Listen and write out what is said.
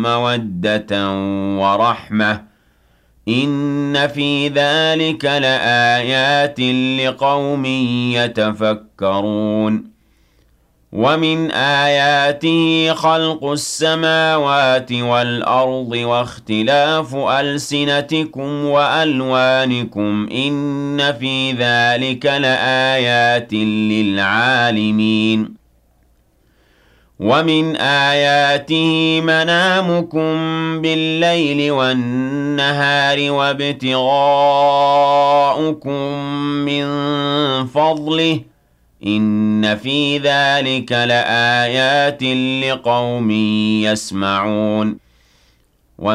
مَوَدَّةً وَرَحْمَةً إِنَّ فِي ذَلِكَ لَآيَاتٍ لِقَوْمٍ يَتَفَكَّرُونَ وَمِنْ آيَاتِهِ خَلْقُ السَّمَاوَاتِ وَالْأَرْضِ وَاخْتِلَافُ أَلْسِنَتِكُمْ وَأَلْوَانِكُمْ إِنَّ فِي ذَلِكَ لَآيَاتٍ لِلْعَالِمِينَ وَمِنْ آيَاتِهِ مَنَامُكُمْ بِاللَّيْلِ وَالنَّهَارِ وَابْتِغَاؤُكُم مِّن فَضْلِهِ ۚ إِنَّ فِي ذَلِكَ لَآيَاتٍ لِقَوْمٍ يَسْمَعُونَ